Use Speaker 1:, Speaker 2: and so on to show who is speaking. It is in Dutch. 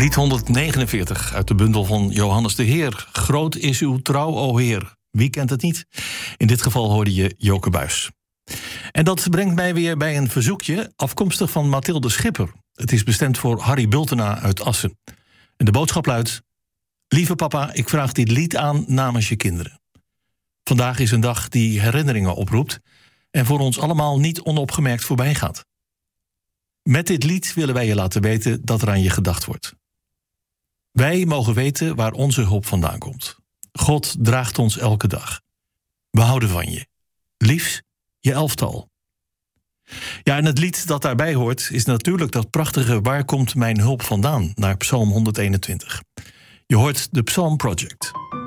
Speaker 1: Lied 149 uit de bundel van Johannes de Heer. Groot is uw trouw, o Heer. Wie kent het niet? In dit geval hoorde je Joke Buijs. En dat brengt mij weer bij een verzoekje afkomstig van Mathilde Schipper. Het is bestemd voor Harry Bultena uit Assen. En de boodschap luidt: lieve papa, ik vraag dit lied aan namens je kinderen. Vandaag is een dag die herinneringen oproept en voor ons allemaal niet onopgemerkt voorbij gaat. Met dit lied willen wij je laten weten dat er aan je gedacht wordt. Wij mogen weten waar onze hulp vandaan komt. God draagt ons elke dag. We houden van je. Liefs, je elftal. Ja, en het lied dat daarbij hoort is natuurlijk dat prachtige Waar komt mijn hulp vandaan naar Psalm 121. Je hoort de Psalm Project.